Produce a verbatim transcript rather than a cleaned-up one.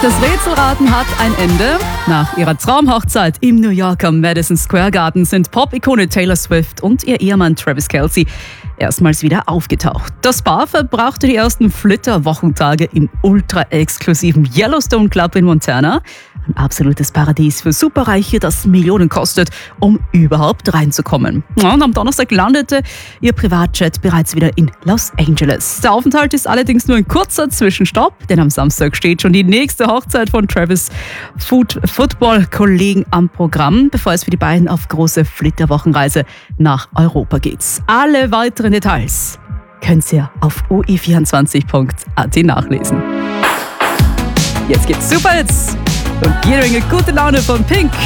Das Rätselraten hat ein Ende. Nach ihrer Traumhochzeit im New Yorker Madison Square Garden sind Pop-Ikone Taylor Swift und ihr Ehemann Travis Kelce erstmals wieder aufgetaucht. Das Paar verbrachte die ersten Flitter-Wochentage im ultra-exklusiven Yellowstone Club in Montana. Ein absolutes Paradies für Superreiche, das Millionen kostet, um überhaupt reinzukommen. Und am Donnerstag landete ihr Privatjet bereits wieder in Los Angeles. Der Aufenthalt ist allerdings nur ein kurzer Zwischenstopp, denn am Samstag steht schon die nächste Hochzeit von Travis' Food- Football-Kollegen am Programm, bevor es für die beiden auf große Flitterwochenreise nach Europa geht. Alle weiteren Details könnt ihr auf u i vierundzwanzig punkt a t nachlesen. Jetzt geht's super Hits und jede Menge gute Laune von Pink.